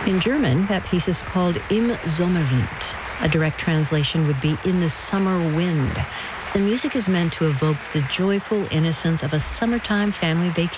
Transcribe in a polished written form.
In German, that piece is called Im Sommerwind. A direct translation would be In the Summer Wind. The music is meant to evoke the joyful innocence of a summertime family vacation.